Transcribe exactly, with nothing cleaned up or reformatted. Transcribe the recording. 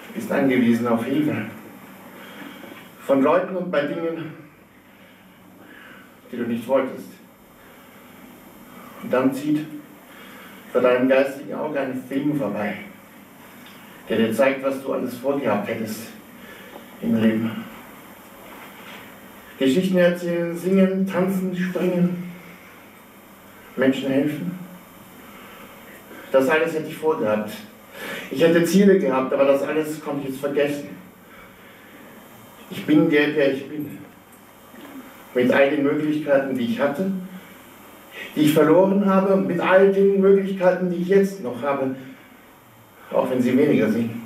bist angewiesen auf Hilfe. Von Leuten und bei Dingen, die du nicht wolltest. Und dann zieht vor deinem geistigen Auge ein Film vorbei, der dir zeigt, was du alles vorgehabt hättest im Leben. Geschichten erzählen, singen, tanzen, springen, Menschen helfen. Das alles hätte ich vorgehabt. Ich hätte Ziele gehabt, aber das alles konnte ich jetzt vergessen. Ich bin der, der ich bin. Mit all den Möglichkeiten, die ich hatte, die ich verloren habe, und mit all den Möglichkeiten, die ich jetzt noch habe, auch wenn sie weniger sind.